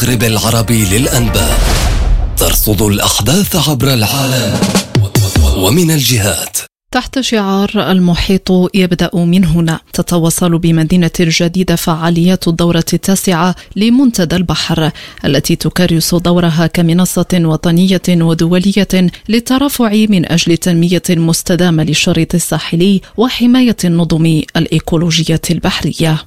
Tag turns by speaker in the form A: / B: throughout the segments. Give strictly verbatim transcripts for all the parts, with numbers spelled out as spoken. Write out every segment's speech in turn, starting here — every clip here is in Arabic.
A: المغرب العربي للأنباء، ترصد الأحداث عبر العالم ومن الجهات.
B: تحت شعار المحيط يبدأ من هنا، تتواصل بمدينة الجديدة فعاليات الدورة التاسعة لمنتدى البحر، التي تكرس دورها كمنصة وطنية ودولية للترفع من أجل تنمية مستدامة للشريط الساحلي وحماية النظم الإيكولوجية البحرية.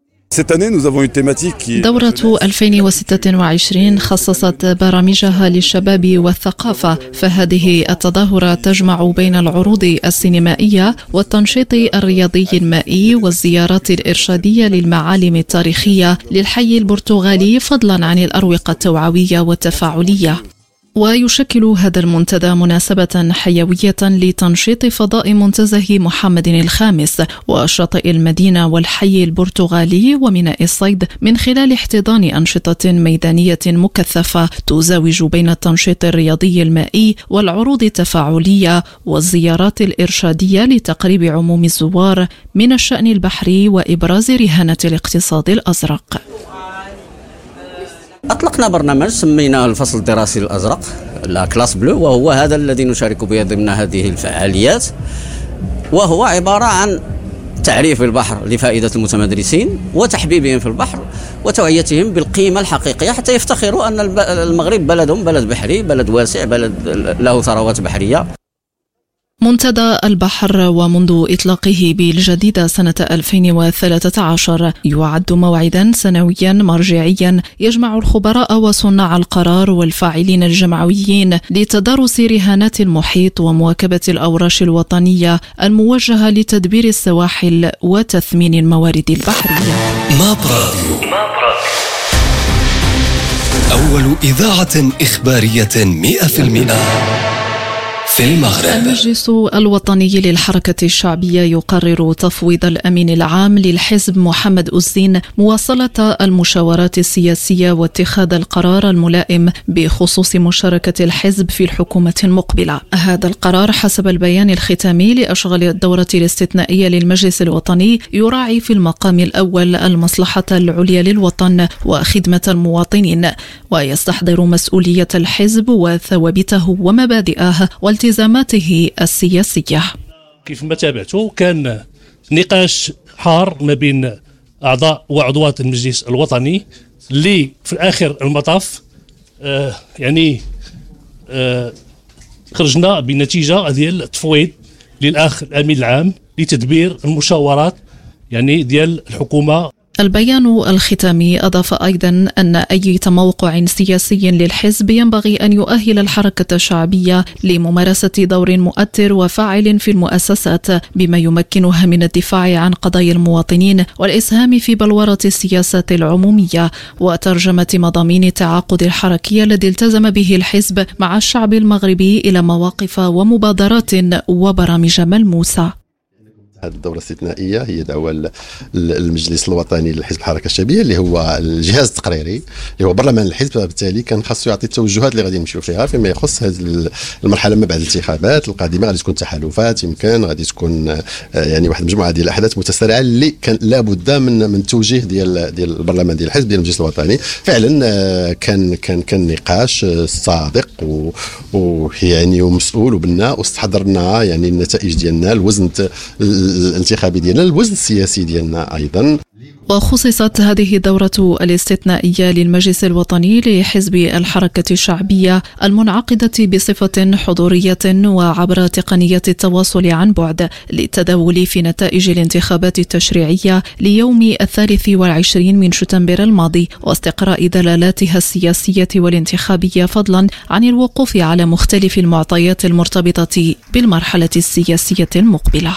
B: دورة ألفين وستة وعشرين خصصت برامجها للشباب والثقافة، فهذه التظاهرة تجمع بين العروض السينمائية والتنشيط الرياضي المائي والزيارات الإرشادية للمعالم التاريخية للحي البرتغالي، فضلا عن الأروقة التوعوية والتفاعلية. ويشكل هذا المنتدى مناسبة حيوية لتنشيط فضاء منتزه محمد الخامس وشاطئ المدينة والحي البرتغالي وميناء الصيد، من خلال احتضان أنشطة ميدانية مكثفة تزاوج بين التنشيط الرياضي المائي والعروض التفاعلية والزيارات الإرشادية لتقريب عموم الزوار من الشأن البحري وإبراز رهانة الاقتصاد الأزرق.
C: أطلقنا برنامج سميناه الفصل الدراسي الأزرق، لا كلاس بلو، وهو هذا الذي نشارك به ضمن هذه الفعاليات، وهو عبارة عن تعريف البحر لفائدة المتمدرسين وتحبيبهم في البحر وتوعيتهم بالقيمة الحقيقية حتى يفتخروا أن المغرب بلدهم بلد بحري، بلد واسع، بلد له ثروات بحرية.
B: منتدى البحر ومنذ إطلاقه بالجديدة سنة ألفين وثلاثة عشر يعد موعدا سنويا مرجعيا يجمع الخبراء وصناع القرار والفاعلين الجمعويين لتدارس رهانات المحيط ومواكبة الأوراش الوطنية الموجهة لتدبير السواحل وتثمين الموارد البحرية.
A: ماب راديو، أول إذاعة إخبارية مئة في المئة في المغرب.
B: المجلس الوطني للحركة الشعبية يقرر تفويض الأمين العام للحزب محمد أزين مواصلة المشاورات السياسية واتخاذ القرار الملائم بخصوص مشاركة الحزب في الحكومة المقبلة. هذا القرار حسب البيان الختامي لأشغال الدورة الاستثنائية للمجلس الوطني يراعي في المقام الأول المصلحة العليا للوطن وخدمة المواطنين، ويستحضر مسؤولية الحزب وثوابته ومبادئه والتزاماته السياسية.
D: كيف ما تابعته كان نقاش حار ما بين أعضاء وعضوات المجلس الوطني اللي في آخر المطاف آه يعني آه خرجنا بنتيجة ديال التفويض للأخ الأمين العام لتدبير المشاورات يعني ديال الحكومة.
B: البيان الختامي أضاف أيضا أن أي تموقع سياسي للحزب ينبغي أن يؤهل الحركة الشعبية لممارسة دور مؤثر وفاعل في المؤسسات بما يمكنها من الدفاع عن قضايا المواطنين والإسهام في بلورة السياسات العمومية وترجمة مضامين التعاقد الحركي الذي التزم به الحزب مع الشعب المغربي إلى مواقف ومبادرات وبرامج ملموسة.
E: هذه الدورة الاستثنائية هي دعوة المجلس الوطني للحزب الحركة الشعبية اللي هو الجهاز التقريري اللي هو برلمان الحزب، بالتالي كان خاصو يعطي التوجهات اللي غادي نمشيو فيها فيما يخص هذه المرحلة ما بعد الانتخابات القادمة. غادي تكون تحالفات، يمكن غادي تكون يعني واحد المجموعة ديال الأحداث متسارعة اللي كان لابد من من توجيه ديال ديال البرلمان ديال الحزب ديال المجلس الوطني. فعلا كان كان كان نقاش صادق ويعني ومسؤول وبناء واستحضرنا يعني النتائج ديالنا، الوزن الانتخابي ديالنا، الوزن السياسي ديالنا أيضا.
B: وخصصت هذه الدورة الاستثنائية للمجلس الوطني لحزب الحركة الشعبية المنعقدة بصفة حضورية وعبر تقنية التواصل عن بعد للتداول في نتائج الانتخابات التشريعية ليوم الثالث والعشرين من شتنبر الماضي واستقراء دلالاتها السياسية والانتخابية، فضلا عن الوقوف على مختلف المعطيات المرتبطة بالمرحلة السياسية المقبلة.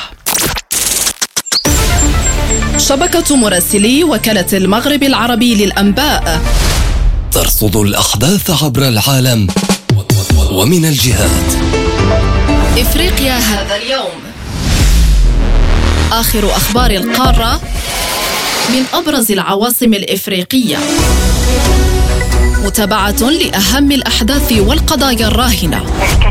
F: شبكة مراسلي وكالة المغرب العربي للأنباء
A: ترصد الأحداث عبر العالم ومن الجهات.
F: إفريقيا هذا اليوم، آخر أخبار القارة من أبرز العواصم الإفريقية، متابعة لأهم الأحداث والقضايا الراهنة.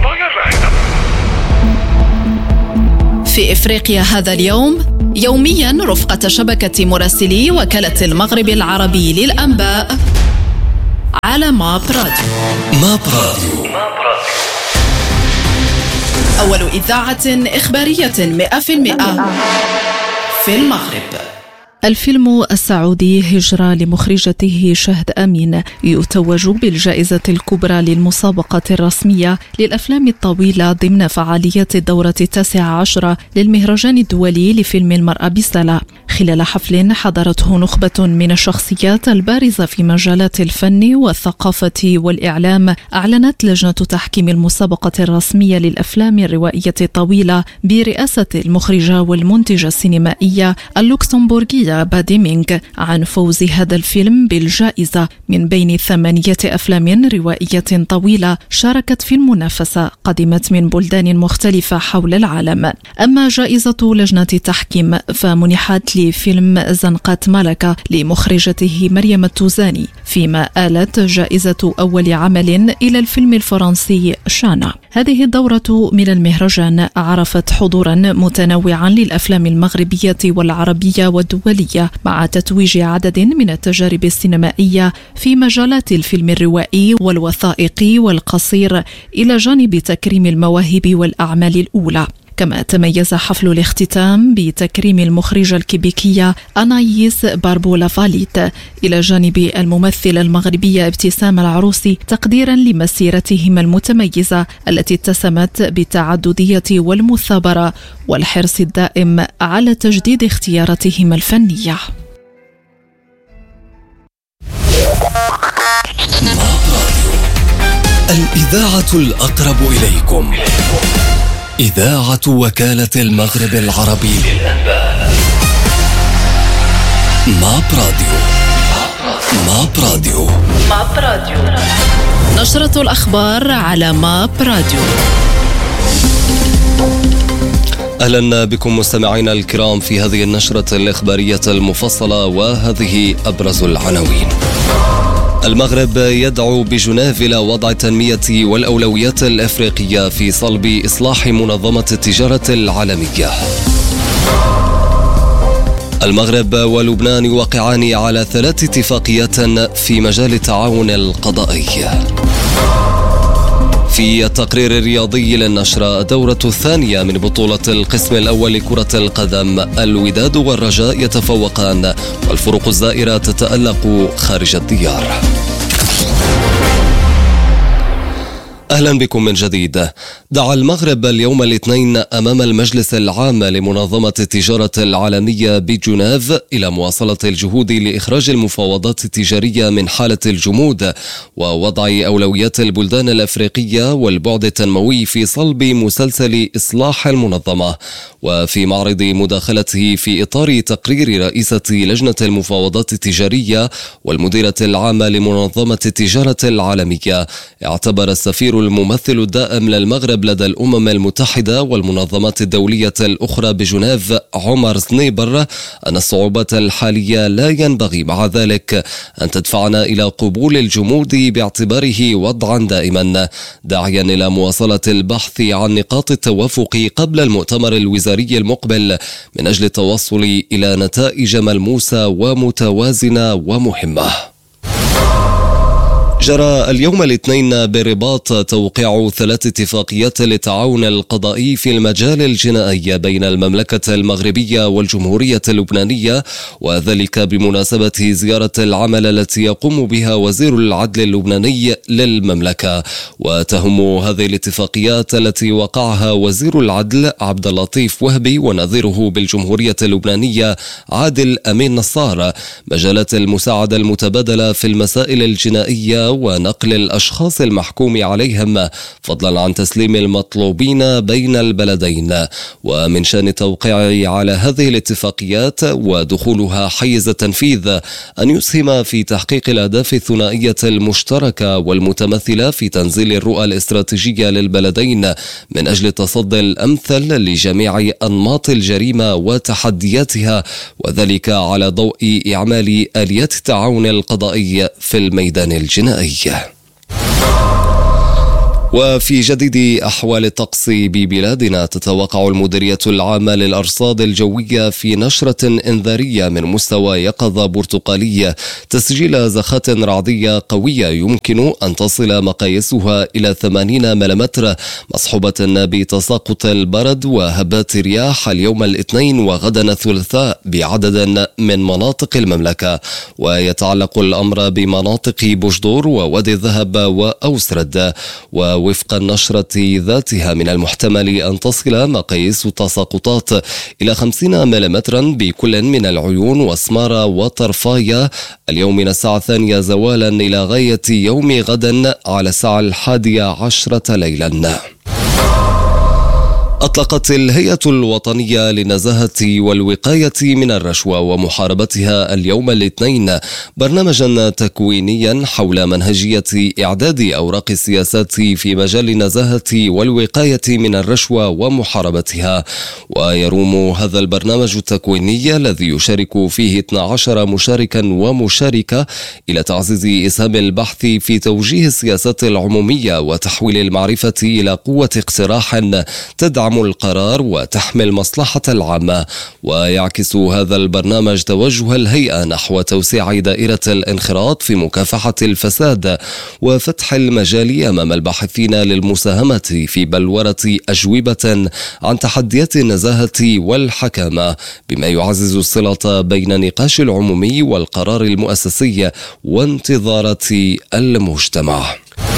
F: في إفريقيا هذا اليوم يوميا رفقة شبكة مراسلي وكالة المغرب العربي للأنباء على ماب راديو.
A: ماب راديو،
F: أول إذاعة إخبارية مئة بالمئة في المغرب.
B: الفيلم السعودي هجرة لمخرجته شهد أمين يتوج بالجائزة الكبرى للمسابقة الرسمية للأفلام الطويلة ضمن فعاليات الدورة التاسعة عشرة للمهرجان الدولي لفيلم المرأة بسلا، خلال حفل حضرته نخبة من الشخصيات البارزة في مجالات الفن والثقافة والإعلام. أعلنت لجنة تحكيم المسابقة الرسمية للأفلام الروائية الطويلة برئاسة المخرجة والمنتجة السينمائية اللوكسمبورغية بادي مينغ عن فوز هذا الفيلم بالجائزة من بين ثمانية أفلام روائية طويلة شاركت في المنافسة قدمت من بلدان مختلفة حول العالم. أما جائزة لجنة التحكيم فمنحت لفيلم زنقة ملكة لمخرجته مريم التوزاني، فيما آلت جائزة أول عمل إلى الفيلم الفرنسي شانا. هذه الدورة من المهرجان عرفت حضورا متنوعا للأفلام المغربية والعربية والدولية، مع تتويج عدد من التجارب السينمائية في مجالات الفيلم الروائي والوثائقي والقصير، إلى جانب تكريم المواهب والأعمال الأولى. كما تميز حفل الاختتام بتكريم المخرجة الكيبيكية أنايس باربولا فاليت إلى جانب الممثلة المغربية ابتسام العروسي، تقديرا لمسيرتهما المتميزة التي اتسمت بالتعددية والمثابرة والحرص الدائم على تجديد اختياراتهما الفنية.
A: الإذاعة الأقرب إليكم، إذاعة وكالة المغرب العربي للأنباء. ماب راديو. ماب راديو.
F: ماب راديو، نشرة الأخبار على ماب راديو.
A: أهلا بكم مستمعينا الكرام في هذه النشرة الإخبارية المفصلة، وهذه أبرز العناوين. المغرب يدعو بجنيف إلى وضع التنمية والأولويات الأفريقية في صلب إصلاح منظمة التجارة العالمية. المغرب ولبنان يوقعان على ثلاث اتفاقيات في مجال التعاون القضائي. في التقرير الرياضي للنشرة، الدورة الثانية من بطولة القسم الأول لكرة القدم، الوداد والرجاء يتفوقان والفرق الزائرة تتألق خارج الديار. أهلا بكم من جديد. دعا المغرب اليوم الاثنين أمام المجلس العام لمنظمة التجارة العالمية بجنيف إلى مواصلة الجهود لإخراج المفاوضات التجارية من حالة الجمود ووضع أولويات البلدان الأفريقية والبعد التنموي في صلب مسلسل إصلاح المنظمة. وفي معرض مداخلته في إطار تقرير رئيسة لجنة المفاوضات التجارية والمديرة العامة لمنظمة التجارة العالمية، اعتبر السفير الممثل الدائم للمغرب لدى الأمم المتحدة والمنظمات الدولية الأخرى بجنيف عمر سنيبر أن الصعوبات الحالية لا ينبغي مع ذلك أن تدفعنا إلى قبول الجمود باعتباره وضعا دائما، داعيا إلى مواصلة البحث عن نقاط التوافق قبل المؤتمر الوزاري المقبل من أجل التوصل إلى نتائج ملموسة ومتوازنة ومهمة. جرى اليوم الاثنين بالرباط توقيع ثلاث اتفاقيات للتعاون القضائي في المجال الجنائي بين المملكة المغربية والجمهورية اللبنانية، وذلك بمناسبة زيارة العمل التي يقوم بها وزير العدل اللبناني للمملكة. وتهم هذه الاتفاقيات التي وقعها وزير العدل عبد اللطيف وهبي ونظيره بالجمهورية اللبنانية عادل أمين نصار مجالات المساعدة المتبادلة في المسائل الجنائية ونقل الأشخاص المحكوم عليهم، فضلا عن تسليم المطلوبين بين البلدين. ومن شأن التوقيع على هذه الاتفاقيات ودخولها حيز التنفيذ أن يسهم في تحقيق الأهداف الثنائية المشتركة والمتمثلة في تنزيل الرؤى الاستراتيجية للبلدين من أجل التصدي الأمثل لجميع أنماط الجريمة وتحدياتها، وذلك على ضوء إعمال آليات التعاون القضائي في الميدان الجنائي. وفي جديد أحوال الطقس ببلادنا، تتوقع المديرية العامة للأرصاد الجوية في نشرة إنذارية من مستوى يقظة برتقالية تسجيل زخات رعدية قوية يمكن أن تصل مقاييسها إلى ثمانين ملم، مصحوبة بتساقط البرد وهبات رياح اليوم الاثنين وغدا الثلاثاء بعدد من مناطق المملكة. ويتعلق الأمر بمناطق بوجدور ووادي الذهب وأوسرد. ووفق النشرة ذاتها من المحتمل أن تصل مقاييس التساقطات إلى خمسين ملم بكل من العيون وسمارة وطرفاية اليوم من الساعة الثانية زوالا إلى غاية يوم غدا على الساعة الحادية عشرة ليلا. أطلقت الهيئة الوطنية للنزاهة والوقاية من الرشوة ومحاربتها اليوم الاثنين برنامجا تكوينيا حول منهجية إعداد أوراق السياسات في مجال النزاهة والوقاية من الرشوة ومحاربتها. ويروم هذا البرنامج التكويني الذي يشارك فيه اثنا عشر مشاركا ومشاركة إلى تعزيز إسهام البحث في توجيه السياسات العمومية وتحويل المعرفة إلى قوة اقتراح تدعم القرار وتحمي المصلحة العامة. ويعكس هذا البرنامج توجه الهيئة نحو توسيع دائرة الانخراط في مكافحة الفساد وفتح المجال أمام الباحثين للمساهمة في بلورة أجوبة عن تحديات النزاهة والحكامة، بما يعزز الصلة بين نقاش العمومي والقرار المؤسسي وانتظارات المجتمع.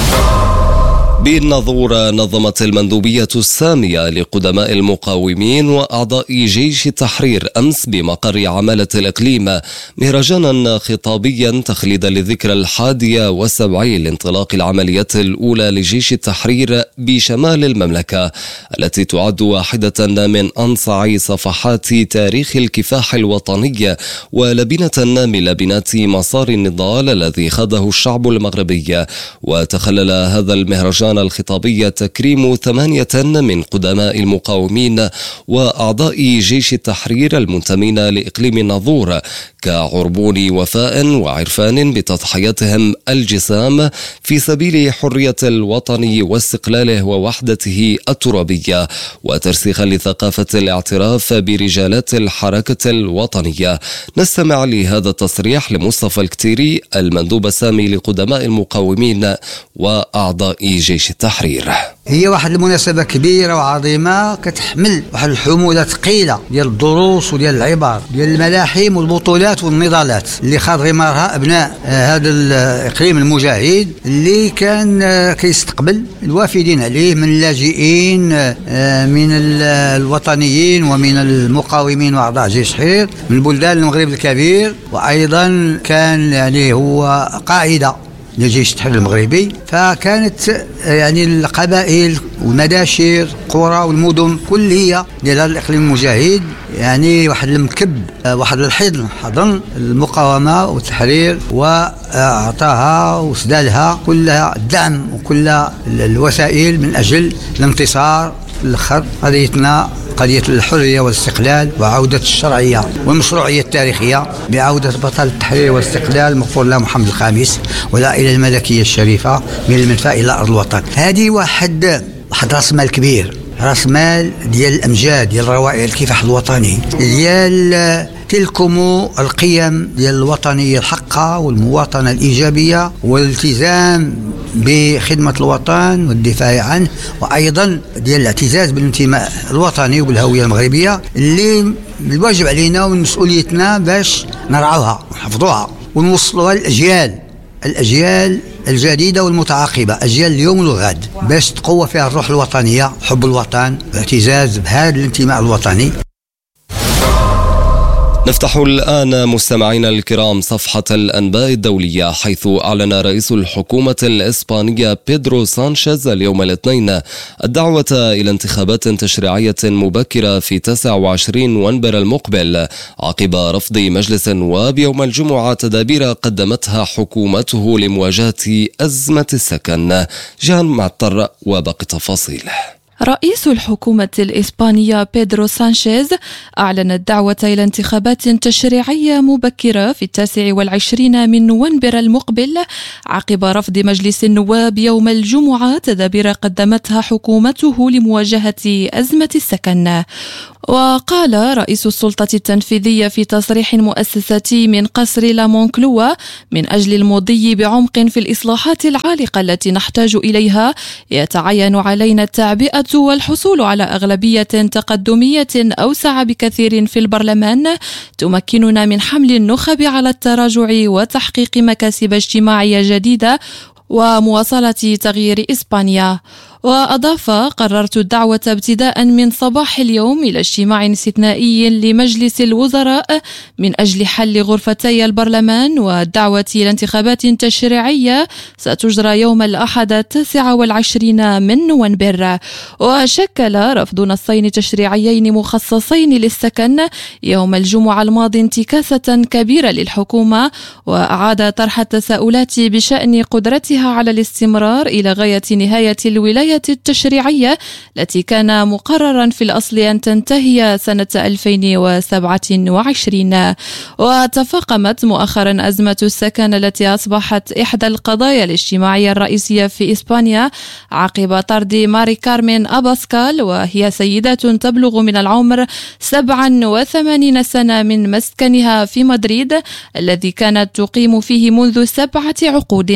A: بالنظور نظمت المندوبية السامية لقدماء المقاومين وأعضاء جيش التحرير أمس بمقر عمالة الإقليم مهرجانا خطابيا تخليدا للذكرى الحادية والسبعين لانطلاق العمليات الأولى لجيش التحرير بشمال المملكة، التي تعد واحدة من أنصع صفحات تاريخ الكفاح الوطني ولبنة من لبنات مسار النضال الذي خاضه الشعب المغربي. وتخلل هذا المهرجان الخطابية تكريم ثمانية من قدماء المقاومين وأعضاء جيش التحرير المنتمين لإقليم الناظور كعربون وفاء وعرفان بتضحياتهم الجسام في سبيل حرية الوطن واستقلاله ووحدته الترابية، وترسيخا لثقافة الاعتراف برجالات الحركة الوطنية. نستمع لهذا التصريح لمصطفى الكتيري المندوب السامي لقدماء المقاومين وأعضاء جيش التحرير.
G: هي واحد المناسبة كبيرة وعظيمة كتحمل واحد الحمولة ثقيلة ديال الدروس وديال العبر ديال الملاحم والبطولات والنضالات اللي خاض غمارها أبناء هذا الإقليم المجاهد اللي كان كيستقبل الوافدين عليه من اللاجئين من الوطنيين ومن المقاومين وأعضاء جيش التحرير من بلدان المغرب الكبير، وأيضا كان يعني هو قاعدة لجيش التحرير المغربي. فكانت يعني القبائل والمداشر القرى والمدن كلها ديال الاقليم المجاهد يعني واحد المكب واحد الحضن حضن المقاومه والتحرير، واعطاها وسدالها كل الدعم وكل الوسائل من اجل الانتصار الاخر قضيتنا قضية الحرية والاستقلال وعودة الشرعية والمشروعية التاريخية بعودة بطل التحرير والاستقلال مغفور له محمد الخامس والعائلة الملكية الشريفة من المنفى إلى أرض الوطن. هذه واحد واحد راس مال كبير، راس مال ديال الأمجاد ديال روائع الكفاح الوطني ديال تلكم القيم ديال الوطنية الحقة والمواطنة الإيجابية والالتزام بخدمة الوطن والدفاع عنه، وأيضا ديال الاعتزاز بالانتماء الوطني وبالهوية المغربية اللي الواجب علينا ومن مسؤوليتنا باش نرعوها ونحفظوها ونوصلوها للأجيال الأجيال الجديدة والمتعاقبة، أجيال اليوم والغد، باش تقوى فيها الروح الوطنية، حب الوطن واعتزاز بهذا الانتماء الوطني.
A: نفتح الآن مستمعينا الكرام صفحة الأنباء الدولية، حيث أعلن رئيس الحكومة الإسبانية بيدرو سانشيز اليوم الاثنين الدعوة إلى انتخابات تشريعية مبكرة في تسعة وعشرين نوفمبر المقبل عقب رفض مجلس النواب يوم الجمعة تدابير قدمتها حكومته لمواجهة أزمة السكن. جان معطر وباقي التفاصيل.
B: رئيس الحكومة الإسبانية بيدرو سانشيز أعلن الدعوة إلى انتخابات تشريعية مبكرة في التاسع والعشرين من نوفمبر المقبل عقب رفض مجلس النواب يوم الجمعة تدابير قدمتها حكومته لمواجهة أزمة السكن. وقال رئيس السلطة التنفيذية في تصريح مؤسساتي من قصر لامونكلوا: من أجل المضي بعمق في الإصلاحات العالقة التي نحتاج إليها يتعين علينا التعبئة والحصول على أغلبية تقدمية أوسع بكثير في البرلمان تمكننا من حمل النخب على التراجع وتحقيق مكاسب اجتماعية جديدة ومواصلة تغيير إسبانيا. وأضاف: قررت الدعوة ابتداء من صباح اليوم إلى اجتماع استثنائي لمجلس الوزراء من أجل حل غرفتي البرلمان والدعوة إلى انتخابات تشريعية ستجرى يوم الأحد التاسع والعشرين من نوفمبر. وشكل رفض نصين تشريعيين مخصصين للسكن يوم الجمعة الماضي انتكاسة كبيرة للحكومة، وأعاد طرح التساؤلات بشأن قدرتها على الاستمرار إلى غاية نهاية الولاية التشريعية التي كان مقررا في الأصل أن تنتهي سنة ألفين وسبعة وعشرين. وتفاقمت مؤخرا أزمة السكن التي أصبحت إحدى القضايا الاجتماعية الرئيسية في إسبانيا عقب طرد ماري كارمين أباسكال، وهي سيدة تبلغ من العمر سبعة وثمانين سنة من مسكنها في مدريد الذي كانت تقيم فيه منذ سبعة عقود.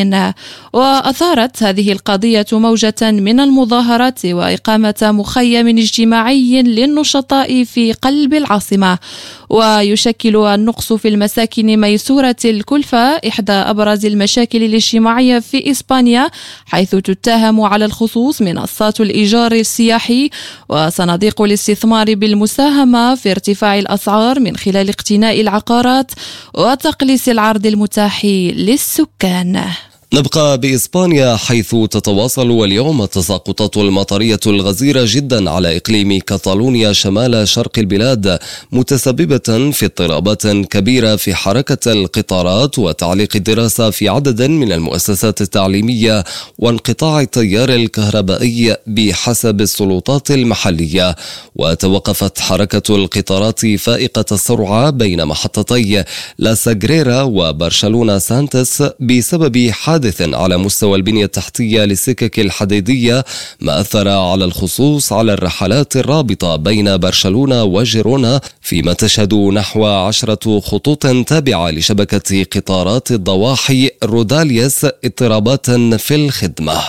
B: وأثارت هذه القضية موجة من المظاهرات وإقامة مخيم اجتماعي للنشطاء في قلب العاصمة. ويشكل النقص في المساكن ميسورة الكلفة إحدى أبرز المشاكل الاجتماعية في إسبانيا، حيث تتهم على الخصوص منصات الإيجار السياحي وصناديق الاستثمار بالمساهمة في ارتفاع الأسعار من خلال اقتناء العقارات وتقليص العرض المتاح للسكان.
A: نبقى بإسبانيا، حيث تتواصل اليوم التساقطات المطرية الغزيرة جدا على إقليم كاتالونيا شمال شرق البلاد، متسببة في اضطرابات كبيرة في حركة القطارات وتعليق الدراسة في عدد من المؤسسات التعليمية وانقطاع التيار الكهربائي بحسب السلطات المحلية. وتوقفت حركة القطارات فائقة السرعة بين محطتي لا ساغريرا وبرشلونة سانتس بسبب حادث على مستوى البنية التحتية للسكك الحديدية، ما أثر على الخصوص على الرحلات الرابطة بين برشلونة وجيرونا، فيما تشهد نحو عشرة خطوط تابعة لشبكة قطارات الضواحي روداليس اضطرابات في الخدمة.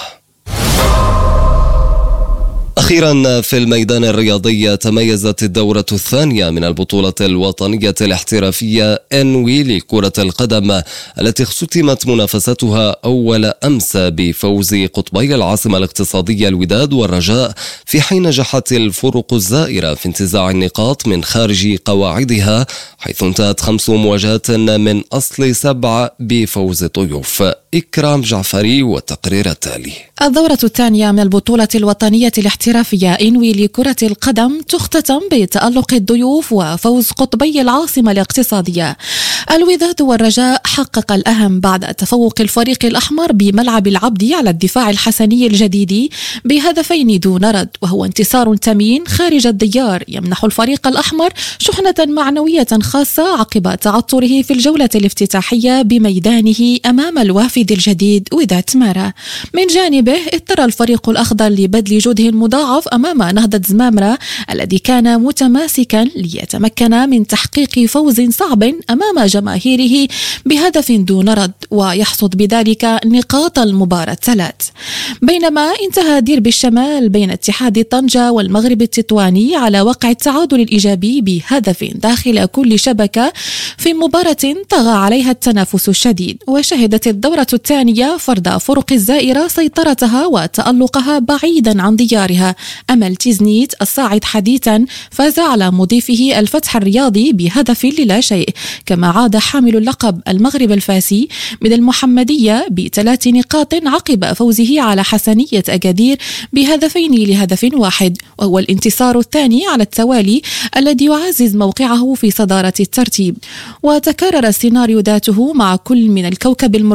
A: أخيرا في الميدان الرياضي، تميزت الدورة الثانية من البطولة الوطنية الاحترافية إنوي لكرة القدم التي اختتمت منافستها أول أمس بفوز قطبي العاصمة الاقتصادية الوداد والرجاء، في حين نجحت الفرق الزائرة في انتزاع النقاط من خارج قواعدها، حيث انتهت خمس مواجهات من أصل سبعة بفوز الضيوف. إكرام جعفري والتقرير التالي.
H: الدورة الثانية من البطولة الوطنية الاحترافية إنوي لكرة القدم تختتم بتألق الضيوف وفوز قطبي العاصمة الاقتصادية. الوداد والرجاء حقق الأهم بعد تفوق الفريق الأحمر بملعب العبد على الدفاع الحسني الجديد بهدفين دون رد، وهو انتصار ثمين خارج الديار يمنح الفريق الأحمر شحنة معنوية خاصة عقب تعثره في الجولة الافتتاحية بميدانه أمام الوافد الجديد وداد مارا. من جانبه اضطر الفريق الأخضر لبذل جهده المضاعف أمام نهضة زمامرة الذي كان متماسكا ليتمكن من تحقيق فوز صعب أمام جماهيره بهدف دون رد ويحصد بذلك نقاط المباراة الثلاث. بينما انتهى ديربي الشمال بين اتحاد طنجة والمغرب التطواني على وقع التعادل الإيجابي بهدف داخل كل شبكة في مباراة طغى عليها التنافس الشديد. وشهدت الدورة الثانية فرض فرق الزائرة سيطرتها وتألقها بعيدا عن ديارها. أمل تيزنيت الصاعد حديثا فاز على مضيفه الفتح الرياضي بهدف للا شيء، كما عاد حامل اللقب المغرب الفاسي من المحمدية بثلاث نقاط عقب فوزه على حسنية أكادير بهدفين لهدف واحد، وهو الانتصار الثاني على التوالي الذي يعزز موقعه في صدارة الترتيب. وتكرر السيناريو ذاته مع كل من الكوكب المراكشي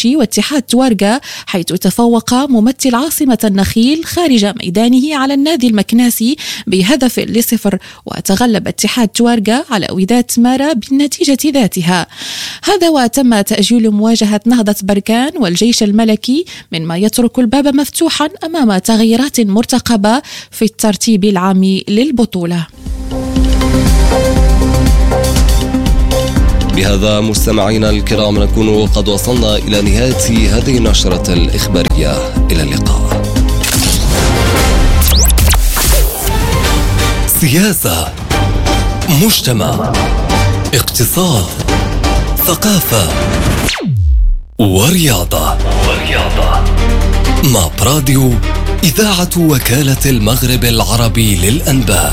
H: الموشي واتحاد توارقة، حيث تفوق ممثل عاصمة النخيل خارج ميدانه على النادي المكناسي بهدف لصفر، وتغلب اتحاد توارقة على وداد مارا بالنتيجة ذاتها. هذا وتم تأجيل مواجهة نهضة بركان والجيش الملكي، مما يترك الباب مفتوحا أمام تغييرات مرتقبة في الترتيب العام للبطولة.
A: بهذا مستمعينا الكرام نكون قد وصلنا إلى نهاية هذه النشرة الإخبارية. إلى اللقاء. سياسة، مجتمع، اقتصاد، ثقافة ورياضة. ورياضة مع براديو إذاعة وكالة المغرب العربي للأنباء.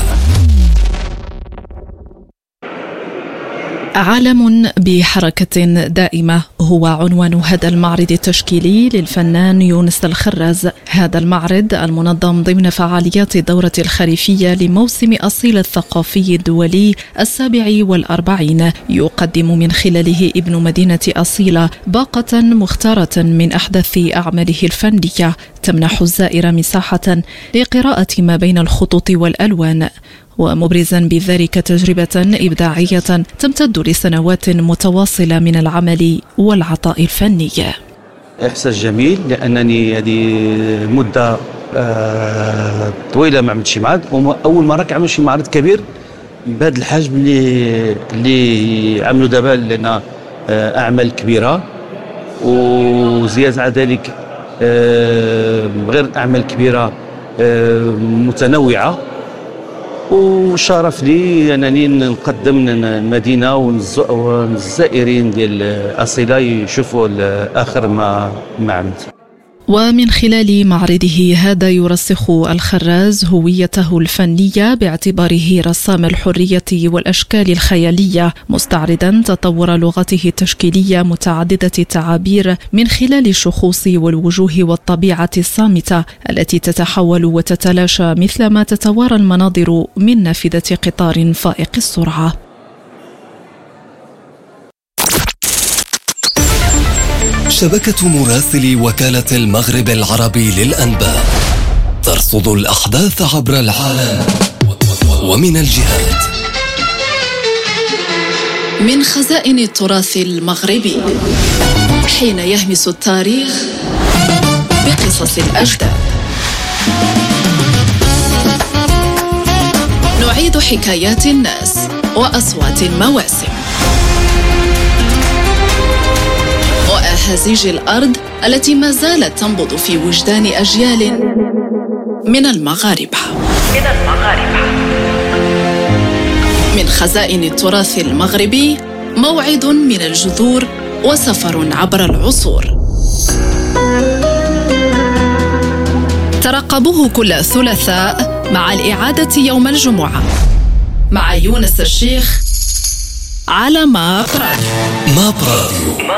B: عالم بحركة دائمة هو عنوان هذا المعرض التشكيلي للفنان يونس الخراز. هذا المعرض المنظم ضمن فعاليات الدورة الخريفية لموسم أصيل الثقافي الدولي السابع والأربعين يقدم من خلاله ابن مدينة أصيلة باقة مختارة من أحدث أعماله الفنية تمنح الزائر مساحة لقراءة ما بين الخطوط والألوان، ومبرزا بذلك تجربة إبداعية تمتد لسنوات متواصلة من العمل والعطاء الفني.
I: إحساس جميل لأنني هذه مدة طويلة ما عملتش معرض، وأول مرة كنعمل شي معرض كبير بهذا الحجم اللي اللي عملوا دابا لنا أعمال كبيرة، وزيادة على ذلك غير أعمال كبيرة متنوعة. وشرف لي أنني نقدم المدينة والزائرين ديال أصيلة يشوفوا آخر ما ما عملت.
B: ومن خلال معرضه هذا يرسخ الخراز هويته الفنية باعتباره رسام الحرية والأشكال الخيالية، مستعرضا تطور لغته التشكيلية متعددة التعابير من خلال الشخوص والوجوه والطبيعة الصامتة التي تتحول وتتلاشى مثلما تتوارى المناظر من نافذة قطار فائق السرعة.
A: شبكة مراسلي وكالة المغرب العربي للأنباء ترصد الأحداث عبر العالم ومن الجهات.
F: من خزائن التراث المغربي، حين يهمس التاريخ بقصص الأجداد، نعيد حكايات الناس وأصوات المواسم وأهازيج الأرض التي ما زالت تنبض في وجدان أجيال من المغاربة. من المغاربة من خزائن التراث المغربي، موعد من الجذور وسفر عبر العصور. ترقبوه كل ثلاثاء مع الإعادة يوم الجمعة مع يونس الشيخ على ما براديو.
A: ما براديو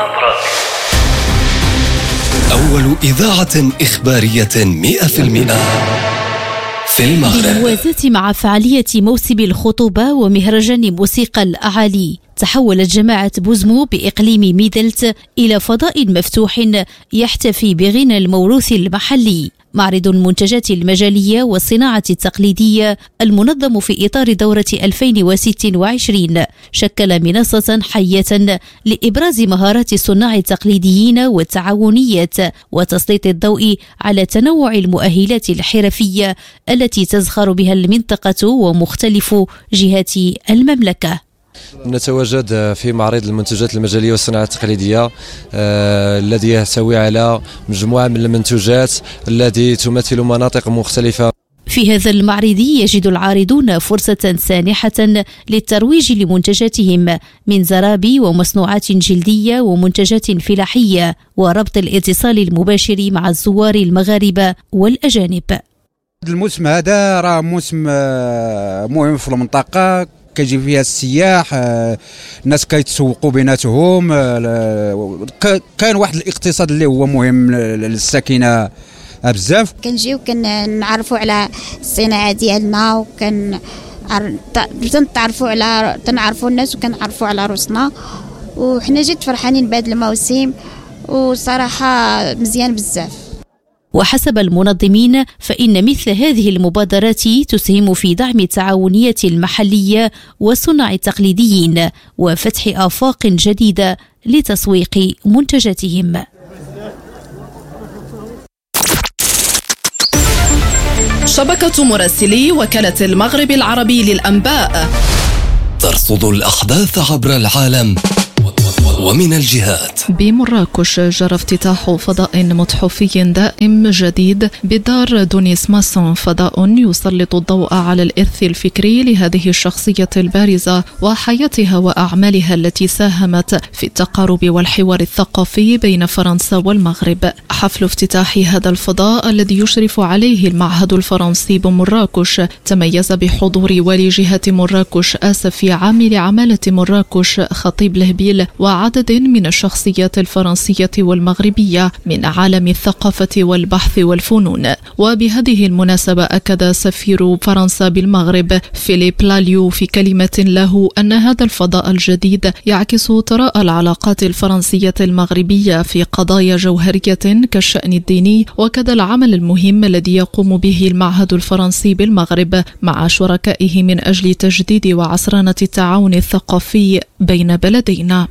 A: أول إذاعة إخبارية مئة في المئة في المغرب.
J: بالموازاة مع فعالية موسم الخطوبة ومهرجان موسيقى الأعالي، تحولت جماعة بوزمو بإقليم ميدلت إلى فضاء مفتوح يحتفي بغنى الموروث المحلي، معرض المنتجات المجالية والصناعة التقليدية المنظم في إطار دورة ألفين وستة وعشرين شكل منصة حية لإبراز مهارات الصناع التقليديين والتعاونيات وتسليط الضوء على تنوع المؤهلات الحرفية التي تزخر بها المنطقة ومختلف جهات المملكة.
K: نتواجد في معرض المنتجات المجالية والصناعة التقليدية آه الذي يحتوي على مجموعة من المنتوجات التي تمثل مناطق مختلفة.
J: في هذا المعرض يجد العارضون فرصة سانحة للترويج لمنتجاتهم من زرابي ومصنوعات جلدية ومنتجات فلاحية، وربط الاتصال المباشر مع الزوار المغاربة والأجانب.
L: الموسم هذا راه موسم مهم في المنطقة، كيجي فيها السياح، الناس كيتسوقوا بيناتهم، كان واحد الاقتصاد اللي هو مهم للساكنه بزاف.
M: كنجيو كنعرفوا على الصناعه ديالنا، وكن تنتعرفوا على تنعرفوا الناس وكنعرفوا على روسنا، وحنا جد فرحانين بهذا الموسم، وصراحة مزيان بزاف.
J: وحسب المنظمين فإن مثل هذه المبادرات تسهم في دعم التعاونية المحلية والصناع التقليديين وفتح آفاق جديدة لتسويق منتجاتهم.
F: شبكة مراسلي وكالة المغرب العربي للأنباء
A: ترصد الأحداث عبر العالم ومن الجهات.
B: بمراكش جرى افتتاح فضاء متحفي دائم جديد بدار دونيس ماسون، فضاء يسلط الضوء على الإرث الفكري لهذه الشخصية البارزة وحياتها وأعمالها التي ساهمت في التقارب والحوار الثقافي بين فرنسا والمغرب. حفل افتتاح هذا الفضاء الذي يشرف عليه المعهد الفرنسي بمراكش تميز بحضور والي جهة مراكش آسفي، عامل عمالة مراكش خطيب لهبيل، وعدد من الشخصيات الفرنسية والمغربية من عالم الثقافة والبحث والفنون. وبهذه المناسبة أكد سفير فرنسا بالمغرب فيليب لاليو في كلمة له أن هذا الفضاء الجديد يعكس ثراء العلاقات الفرنسية المغربية في قضايا جوهرية كالشأن الديني، وكذا العمل المهم الذي يقوم به المعهد الفرنسي بالمغرب مع شركائه من أجل تجديد وعصرنة التعاون الثقافي بين بلدينا.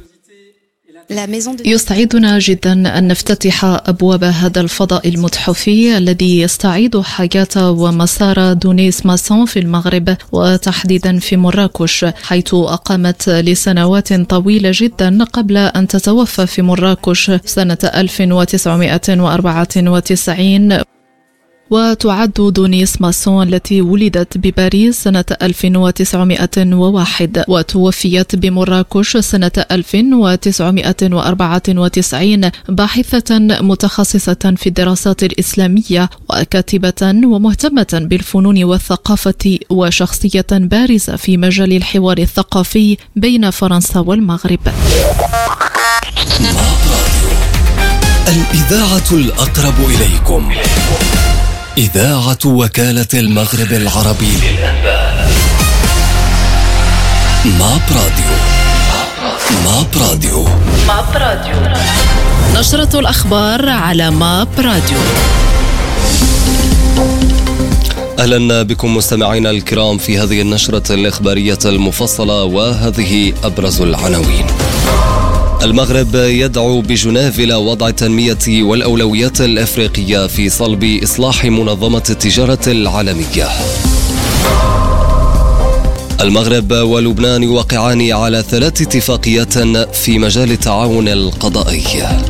B: يسعدنا جدا أن نفتتح أبواب هذا الفضاء المتحفي الذي يستعيد حياة ومسار دونيس ماسون في المغرب وتحديدا في مراكش، حيث أقامت لسنوات طويلة جدا قبل أن تتوفى في مراكش سنة ألف وتسعمائة وأربعة وتسعين. وتعد دونيس ماسون التي ولدت بباريس سنة ألف وتسعمائة وواحد وتوفيت بمراكش سنة ألف وتسعمائة وأربعة وتسعين، باحثة متخصصة في الدراسات الإسلامية وكاتبة ومهتمة بالفنون والثقافة وشخصية بارزة في مجال الحوار الثقافي بين فرنسا والمغرب.
A: الإذاعة الأقرب إليكم، إذاعة وكالة المغرب العربي للأنباء. ماب راديو. ماب راديو.
F: ماب راديو. نشرة الأخبار على ماب راديو.
A: أهلا بكم مستمعينا الكرام في هذه النشرة الإخبارية المفصلة، وهذه أبرز العناوين. المغرب يدعو بجنيف إلى وضع التنمية والأولويات الأفريقية في صلب إصلاح منظمة التجارة العالمية. المغرب ولبنان يوقعان على ثلاث اتفاقيات في مجال التعاون القضائي.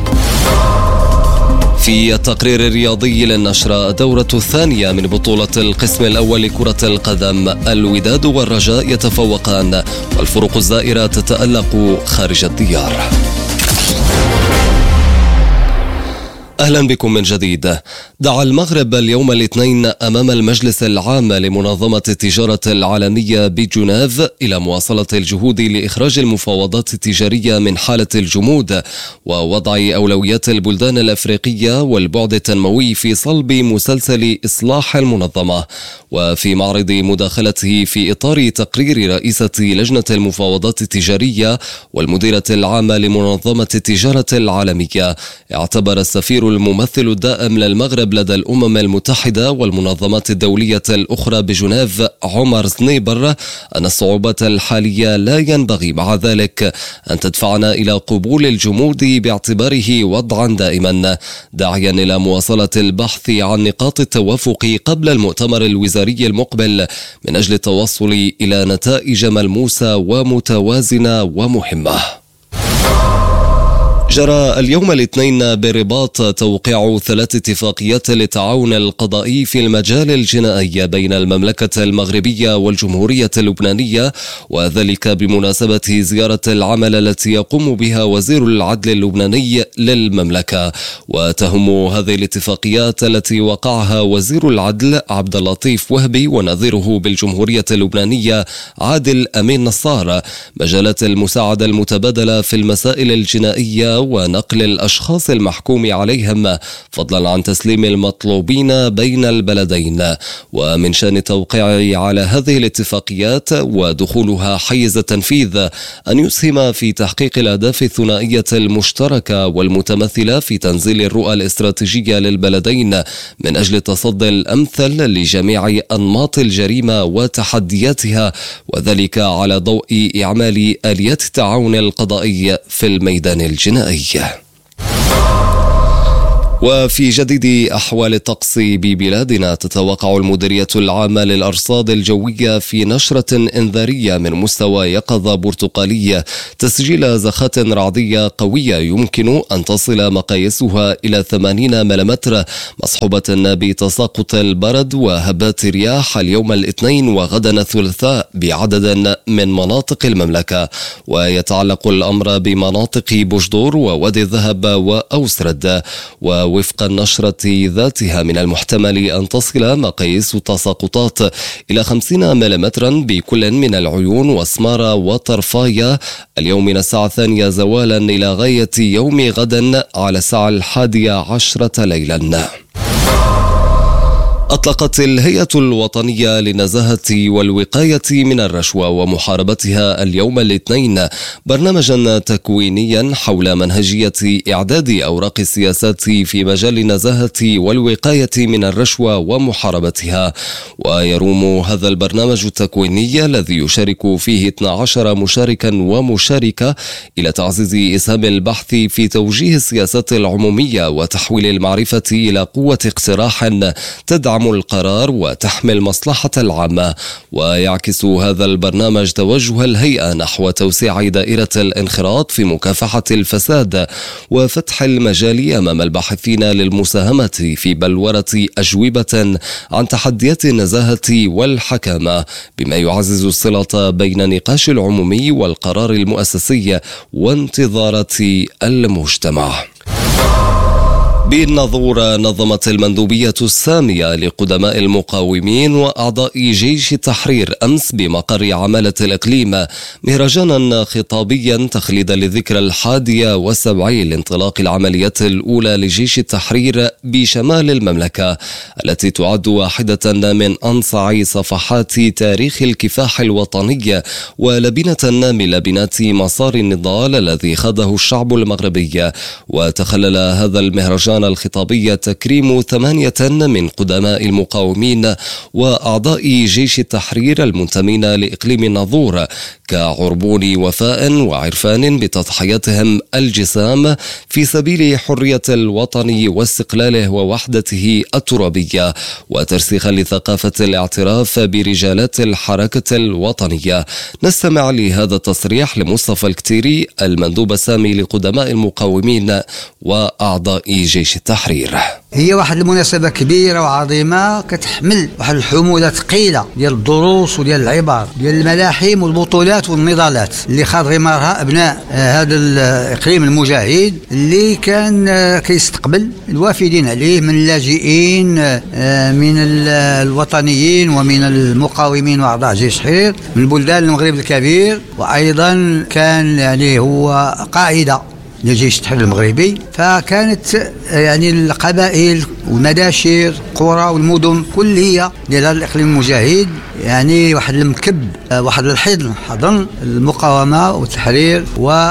A: في التقرير الرياضي للنشرة، الدورة الثانية من بطولة القسم الأول لكرة القدم، الوداد والرجاء يتفوقان والفرق الزائرة تتألق خارج الديار. أهلا بكم من جديد. دعا المغرب اليوم الاثنين أمام المجلس العام لمنظمة التجارة العالمية بجنيف إلى مواصلة الجهود لإخراج المفاوضات التجارية من حالة الجمود ووضع أولويات البلدان الأفريقية والبعد التنموي في صلب مسلسل إصلاح المنظمة. وفي معرض مداخلته في إطار تقرير رئيسة لجنة المفاوضات التجارية والمديرة العامة لمنظمة التجارة العالمية، اعتبر السفير الممثل الدائم للمغرب لدى الأمم المتحدة والمنظمات الدولية الأخرى بجنيف عمر زنيبر أن الصعوبات الحالية لا ينبغي مع ذلك أن تدفعنا إلى قبول الجمود باعتباره وضعا دائما، داعيا إلى مواصلة البحث عن نقاط التوافق قبل المؤتمر الوزاري المقبل من أجل التوصل إلى نتائج ملموسة ومتوازنة ومهمة. جرى اليوم الاثنين بالرباط توقيع ثلاث اتفاقيات للتعاون القضائي في المجال الجنائي بين المملكة المغربية والجمهورية اللبنانية، وذلك بمناسبة زيارة العمل التي يقوم بها وزير العدل اللبناني للمملكة. وتهم هذه الاتفاقيات التي وقعها وزير العدل عبد اللطيف وهبي ونظيره بالجمهورية اللبنانية عادل أمين نصار مجالات المساعدة المتبادلة في المسائل الجنائية ونقل الأشخاص المحكوم عليهم، فضلا عن تسليم المطلوبين بين البلدين. ومن شأن التوقيع على هذه الاتفاقيات ودخولها حيز التنفيذ أن يسهم في تحقيق الأهداف الثنائية المشتركة والمتمثلة في تنزيل الرؤى الاستراتيجية للبلدين من أجل التصدي الأمثل لجميع أنماط الجريمة وتحدياتها، وذلك على ضوء إعمال آليات التعاون القضائي في الميدان الجنائي. وفي جديد أحوال الطقس ببلادنا، تتوقع المديرية العامة للأرصاد الجوية في نشرة إنذارية من مستوى يقظة برتقالية تسجيل زخات رعدية قوية يمكن أن تصل مقاييسها إلى ثمانين ملم، مصحوبة بتساقط البرد وهبات رياح اليوم الاثنين وغدا الثلاثاء بعدد من مناطق المملكة. ويتعلق الأمر بمناطق بوجدور ووادي الذهب وأوسرد. و وفق النشرة ذاتها من المحتمل أن تصل مقاييس التساقطات إلى خمسين ملم بكل من العيون وسمارة وطرفاية اليوم من الساعة الثانية زوالا إلى غاية يوم غدا على الساعة الحادية عشرة ليلا. أطلقت الهيئة الوطنية للنزاهة والوقاية من الرشوة ومحاربتها اليوم الاثنين برنامجا تكوينيا حول منهجية إعداد أوراق السياسات في مجال النزاهة والوقاية من الرشوة ومحاربتها. ويروم هذا البرنامج التكويني الذي يشارك فيه اثنا عشر مشاركا ومشاركة إلى تعزيز إسهام البحث في توجيه السياسات العمومية وتحويل المعرفة إلى قوة اقتراح تدعم القرار وتحمي المصلحة العامة. ويعكس هذا البرنامج توجه الهيئة نحو توسيع دائرة الانخراط في مكافحة الفساد وفتح المجال أمام الباحثين للمساهمة في بلورة أجوبة عن تحديات النزاهة والحكامة، بما يعزز الصلة بين النقاش العمومي والقرار المؤسسي وانتظارات المجتمع. بالنظور، نظمت المندوبية السامية لقدماء المقاومين وأعضاء جيش التحرير أمس بمقر عمالة الإقليم مهرجانا خطابيا تخليدا للذكرى الحادية والسبعين لانطلاق العمليات الأولى لجيش التحرير بشمال المملكة، التي تعد واحدة من أنصع صفحات تاريخ الكفاح الوطني ولبنة من لبنات مسار النضال الذي خاضه الشعب المغربي. وتخلل هذا المهرجان الخطابية تكريم ثمانية من قدماء المقاومين وأعضاء جيش التحرير المنتمين لإقليم الناظور كعربون وفاء وعرفان بتضحياتهم الجسام في سبيل حرية الوطن واستقلاله ووحدته الترابية، وترسيخا لثقافة الاعتراف برجالات الحركة الوطنية. نستمع لهذا التصريح لمصطفى الكتيري المندوب السامي لقدماء المقاومين وأعضاء جيش التحرير.
G: هي واحد المناسبة كبيرة وعظيمة كتحمل واحد الحمولة ثقيلة ديال الدروس وديال العبر ديال الملاحم والبطولات والنضالات اللي خاض غمارها أبناء هذا الإقليم المجاهد اللي كان كيستقبل الوافدين عليه من اللاجئين من الوطنيين ومن المقاومين وأعضاء جيش التحرير من بلدان المغرب الكبير، وأيضا كان يعني هو قاعدة لجيش التحرير المغربي. فكانت يعني القبائل والمداشر القرى والمدن كلها ديال هذا الاقليم المجاهد يعني واحد المكب واحد الحضن حضن المقاومه والتحرير،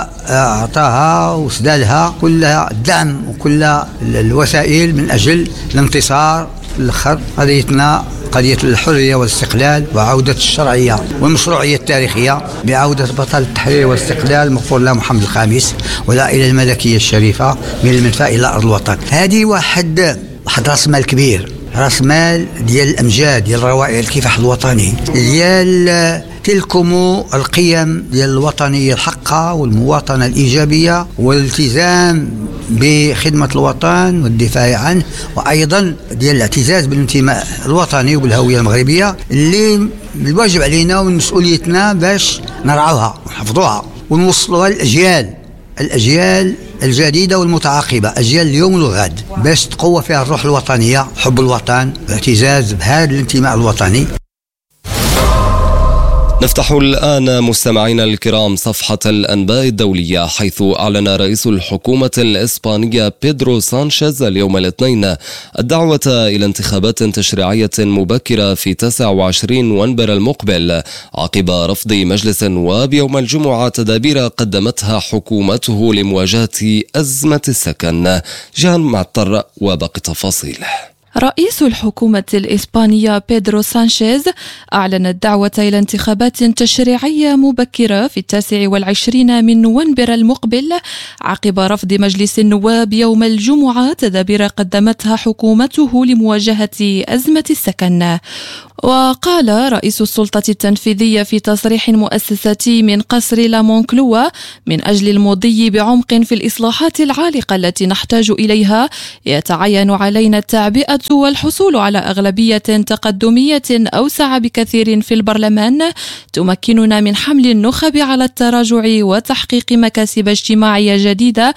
G: واعطاها وسدالها كلها الدعم وكل الوسائل من اجل الانتصار في الاخر قضيتنا قضية الحرية والاستقلال وعودة الشرعية والمشروعية التاريخية بعودة بطل التحرير والاستقلال مغفور له محمد الخامس والعائلة الملكية الشريفة من المنفى إلى أرض الوطن. هذه واحد واحد راس مال كبير، راس مال ديال الأمجاد ديال روائع الكفاح الوطني ديال تلكم القيم ديال الوطنية الحقة والمواطنة الإيجابية والالتزام بخدمة الوطن والدفاع عنه، وأيضا ديال الاعتزاز بالانتماء الوطني وبالهوية المغربية اللي الواجب علينا ومن مسؤوليتنا باش نرعوها ونحفظوها ونوصلوها للأجيال الأجيال الجديدة والمتعاقبة، أجيال اليوم والغد، باش تقوى فيها الروح الوطنية، حب الوطن، الاعتزاز بهذا الانتماء الوطني.
A: نفتح الآن مستمعينا الكرام صفحة الأنباء الدولية، حيث أعلن رئيس الحكومة الإسبانية بيدرو سانشيز اليوم الاثنين الدعوة إلى انتخابات تشريعية مبكرة في تسعة وعشرين نوفمبر المقبل، عقب رفض مجلس النواب يوم الجمعة تدابير قدمتها حكومته لمواجهة أزمة السكن. جان معطر وباقي تفاصيل.
N: رئيس الحكومة الإسبانية بيدرو سانشيز أعلن الدعوة إلى انتخابات تشريعية مبكرة في التاسع والعشرين من نوفمبر المقبل، عقب رفض مجلس النواب يوم الجمعة تدابير قدمتها حكومته لمواجهة أزمة السكن. وقال رئيس السلطة التنفيذية في تصريح مؤسساتي من قصر لامونكلوا: من أجل المضي بعمق في الإصلاحات العالقة التي نحتاج إليها، يتعين علينا التعبئة والحصول على أغلبية تقدمية أوسع بكثير في البرلمان تمكننا من حمل النخب على التراجع وتحقيق مكاسب اجتماعية جديدة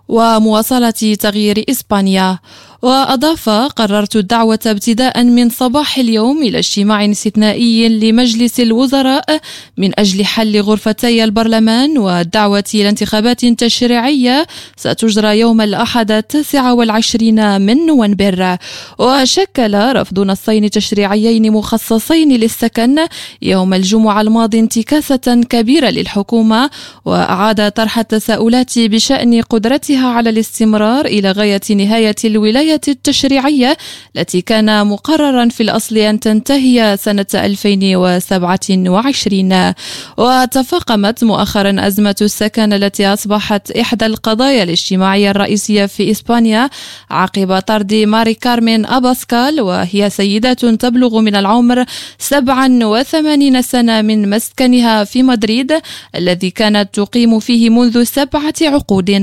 N: ومواصلة تغيير إسبانيا. وأضاف: قررت الدعوة ابتداء من صباح اليوم إلى اجتماع استثنائي لمجلس الوزراء من أجل حل غرفتي البرلمان والدعوة إلى انتخابات تشريعية ستجرى يوم الأحد التاسع والعشرين من نوفمبر. وشكل رفض نصين تشريعيين مخصصين للسكن يوم الجمعة الماضي انتكاسة كبيرة للحكومة، وأعاد طرح التساؤلات بشأن قدرتها على الاستمرار إلى غاية نهاية الولاية التشريعية التي كان مقررا في الأصل أن تنتهي سنة ألفين وسبعة وعشرين. وتفاقمت مؤخرا أزمة السكن التي أصبحت إحدى القضايا الاجتماعية الرئيسية في إسبانيا عقب طرد ماري كارمين أباسكال، وهي سيدة تبلغ من العمر سبعة وثمانين سنة من مسكنها في مدريد الذي كانت تقيم فيه منذ سبعة عقود.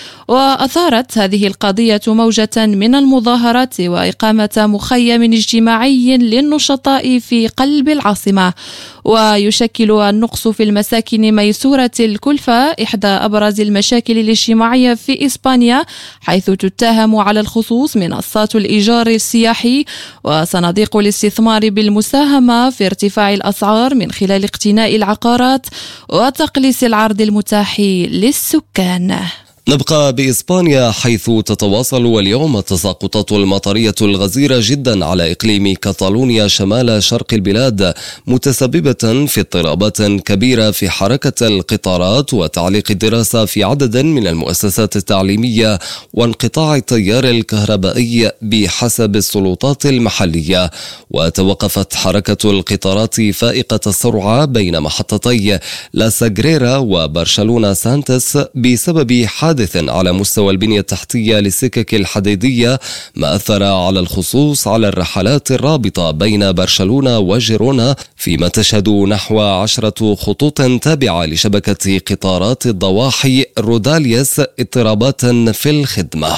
N: وأثارت هذه القضية موجة من المظاهرات وإقامة مخيم اجتماعي للنشطاء في قلب العاصمة. ويشكل النقص في المساكن ميسورة الكلفة إحدى أبرز المشاكل الاجتماعية في إسبانيا، حيث تتهم على الخصوص منصات الإيجار السياحي وصناديق الاستثمار بالمساهمة في ارتفاع الأسعار من خلال اقتناء العقارات وتقليص العرض المتاح للسكان.
A: نبقى بإسبانيا، حيث تتواصل اليوم التساقطات المطرية الغزيرة جدا على إقليم كاتالونيا شمال شرق البلاد، متسببة في اضطرابات كبيرة في حركة القطارات وتعليق الدراسة في عدد من المؤسسات التعليمية وانقطاع التيار الكهربائي بحسب السلطات المحلية. وتوقفت حركة القطارات فائقة السرعة بين محطتي لا ساغريرا وبرشلونة سانتس بسبب حادث على مستوى البنية التحتية للسكك الحديدية، ما أثر على الخصوص على الرحلات الرابطة بين برشلونة وجيرونا، فيما تشهد نحو عشرة خطوط تابعة لشبكة قطارات الضواحي روداليس اضطرابات في الخدمة.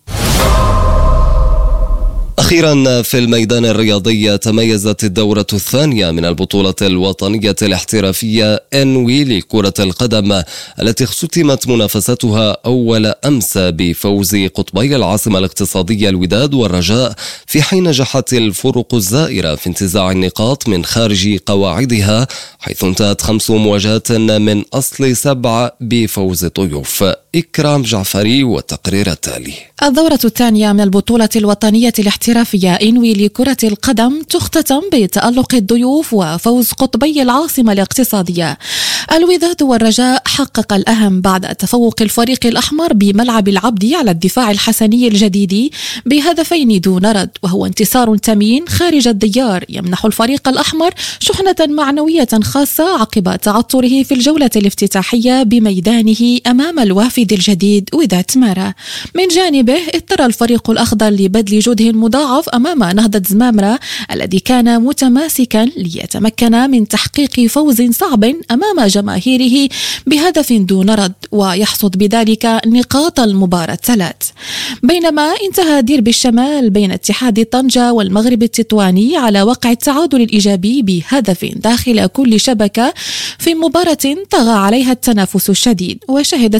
A: أخيرا في الميدان الرياضي، تميزت الدورة الثانية من البطولة الوطنية الاحترافية إنوي لكرة القدم التي اختتمت منافستها أول أمس بفوز قطبي العاصمة الاقتصادية الوداد والرجاء، في حين نجحت الفرق الزائرة في انتزاع النقاط من خارج قواعدها، حيث انتهت خمس مواجهات من أصل سبعة بفوز الضيوف. إكرام جعفري والتقرير التالي.
H: الدورة الثانية من البطولة الوطنية الاحترافية إنوي لكرة القدم تختتم بتألق الضيوف وفوز قطبي العاصمة الاقتصادية. الوداد والرجاء حقق الأهم بعد تفوق الفريق الأحمر بملعب العبد على الدفاع الحسني الجديد بهدفين دون رد، وهو انتصار ثمين خارج الديار يمنح الفريق الأحمر شحنة معنوية خاصة عقب تعثره في الجولة الافتتاحية بميدانه أمام الوافد الجديد وداد مارا. من جانبه اضطر الفريق الأخضر لبذل جهد مضاعف أمام نهضة زمامرة الذي كان متماسكا ليتمكن من تحقيق فوز صعب أمام جماهيره بهدف دون رد ويحصد بذلك نقاط المباراة الثلاث. بينما انتهى ديربي الشمال بين اتحاد طنجة والمغرب التطواني على وقع التعادل الإيجابي بهدف داخل كل شبكة في مباراة طغى عليها التنافس الشديد. وشهدت الدورة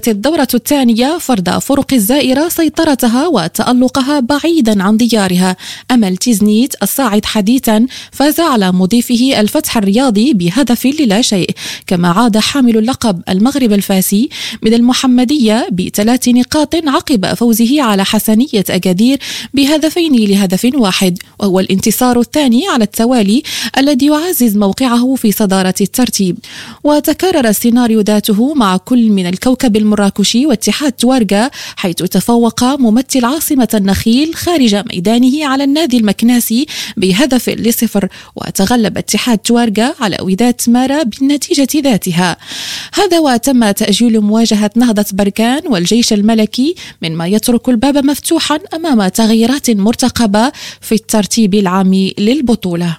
H: الثانية فرض فرق الزائرة سيطرتها وتألقها بعيدا عن ديارها. أمل تيزنيت الصاعد حديثا فاز على مضيفه الفتح الرياضي بهدف للا شيء، كما عاد حامل اللقب المغرب الفاسي من المحمدية بثلاث نقاط عقب فوزه على حسنية أكادير بهدفين لهدف واحد، وهو الانتصار الثاني على التوالي الذي يعزز موقعه في صدارة الترتيب. وتكرر السيناريو ذاته مع كل من الكوكب المراكشي واتحاد توارغا، حيث تفوق ممثل عاصمة النخيل خارج ميدانه على النادي المكناسي بهدف لصفر، وتغلب اتحاد توارغا على وداد مارا بالنتيجة ذاتها. هذا وتم تأجيل مواجهة نهضة بركان والجيش الملكي، مما يترك الباب مفتوحا أمام تغييرات مرتقبة في الترتيب العام للبطولة.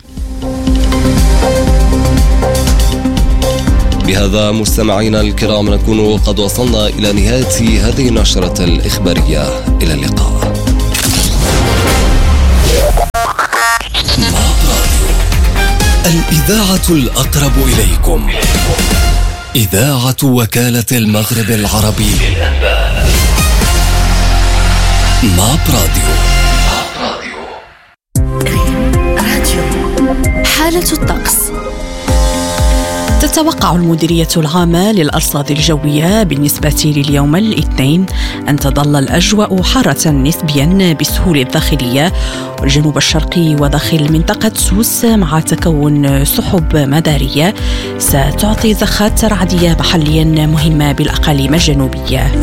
A: بهذا مستمعينا الكرام نكون قد وصلنا إلى نهاية هذه النشرة الإخبارية. إلى اللقاء. الإذاعة الأقرب إليكم، إذاعة وكالة المغرب العربي للأنباء. ماب راديو.
O: حالة الطقس. تتوقع المديرية العامة للأرصاد الجوية بالنسبة لليوم الاثنين أن تظل الأجواء حارة نسبيا بسهول الداخلية والجنوب الشرقي وداخل منطقة سوس، مع تكون سحب مدارية ستعطي زخات رعدية محليا مهمة بالأقاليم الجنوبية.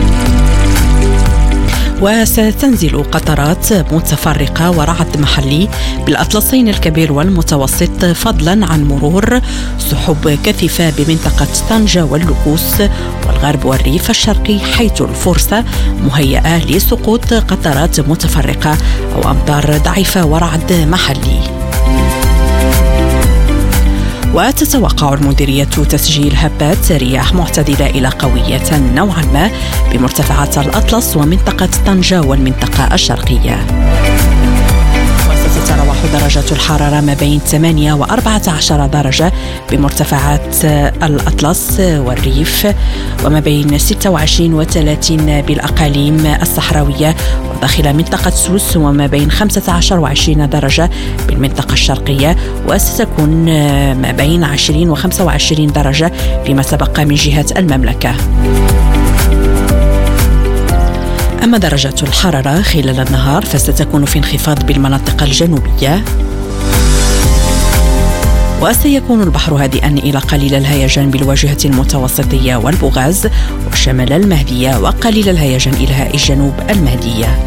O: وستنزل قطرات متفرقة ورعد محلي بالأطلسين الكبير والمتوسط، فضلا عن مرور سحب كثيفة بمنطقة طنجة واللكوس والغرب والريف الشرقي، حيث الفرصة مهيئة لسقوط قطرات متفرقة أو أمطار ضعيفة ورعد محلي. وتتوقع المديرية تسجيل هبات رياح معتدلة إلى قوية نوعا ما بمرتفعات الأطلس ومنطقة طنجة والمنطقة الشرقية. وستتراوح درجات الحرارة ما بين ثمانية وأربعة عشر درجة بمرتفعات الأطلس والريف، وما بين ستة وعشرين وثلاثين بالأقاليم الصحراوية وداخل منطقة سوس، وما بين خمسة عشر وعشرين درجة بالمنطقة الشرقية، وستكون ما بين عشرين وخمسة وعشرين درجة فيما سبق من جهة المملكة. أما درجات الحرارة خلال النهار فستكون في انخفاض بالمناطق الجنوبية، وسيكون البحر هادئا إلى قليل الهيجان بالواجهة المتوسطية والبوغاز وشمال المهدية، وقليل الهيجان إلى الجنوب المهدية.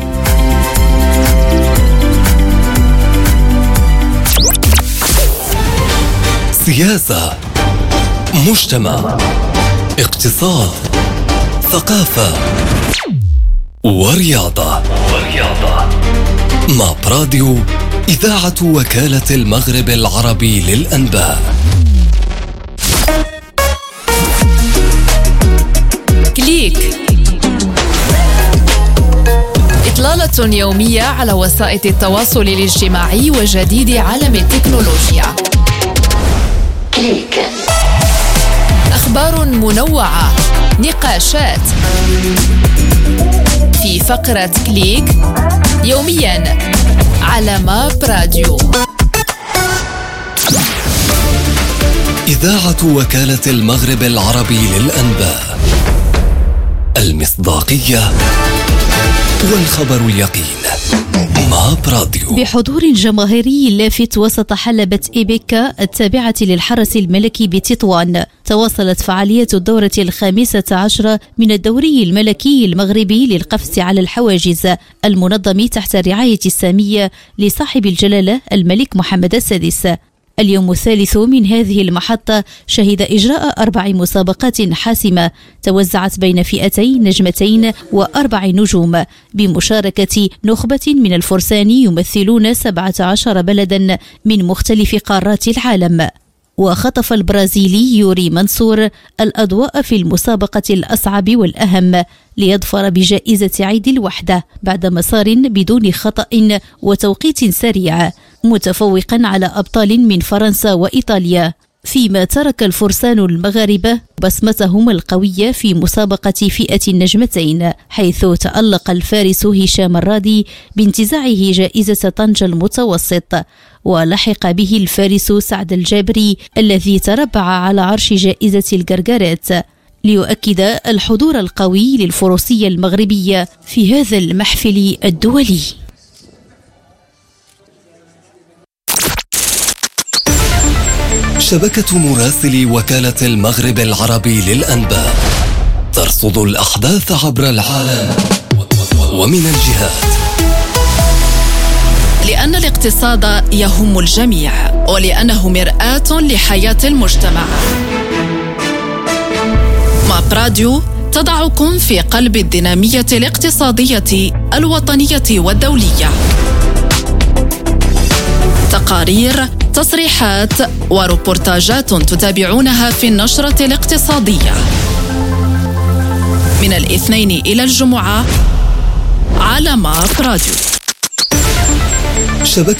A: سياسة، مجتمع، اقتصاد، ثقافة ورياضة. ورياضة. ماب راديو، إذاعة وكالة المغرب العربي للأنباء.
F: كليك، إطلالة يومية على وسائل التواصل الاجتماعي وجديد عالم التكنولوجيا. كليك. أخبار منوعة، نقاشات في فقرة كليك يوميا على ماب راديو.
A: إذاعة وكالة المغرب العربي للأنباء. المصداقية والخبر اليقين. ماب راديو.
J: بحضور جماهيري لافت وسط حلبة إيبيكا التابعة للحرس الملكي بتطوان، تواصلت فعالية الدورة الخامسة عشرة من الدوري الملكي المغربي للقفز على الحواجز المنظم تحت الرعاية السامية لصاحب الجلالة الملك محمد السادس. اليوم الثالث من هذه المحطة شهد إجراء أربع مسابقات حاسمة توزعت بين فئتين نجمتين وأربع نجوم بمشاركة نخبة من الفرسان يمثلون سبعة عشر بلدا من مختلف قارات العالم. وخطف البرازيلي يوري منصور الأضواء في المسابقة الأصعب والأهم ليظفر بجائزة عيد الوحدة بعد مسار بدون خطأ وتوقيت سريع، متفوقا على أبطال من فرنسا وإيطاليا. فيما ترك الفرسان المغاربة بصمتهم القوية في مسابقة فئة النجمتين، حيث تألق الفارس هشام الرادي بانتزاعه جائزة طنجة المتوسط، ولحق به الفارس سعد الجابري الذي تربع على عرش جائزة الجرجرات، ليؤكد الحضور القوي للفروسية المغربية في هذا المحفل الدولي.
A: شبكة مراسلي وكالة المغرب العربي للأنباء ترصد الأحداث عبر العالم ومن الجهات.
B: لأن الاقتصاد يهم الجميع ولأنه مرآة لحياة المجتمع. ماب راديو تضعكم في قلب الدينامية الاقتصادية الوطنية والدولية. تقارير، تصريحات وروبورتاجات تتابعونها في النشرة الاقتصادية من الاثنين إلى الجمعة على ماب راديو.
A: شبكة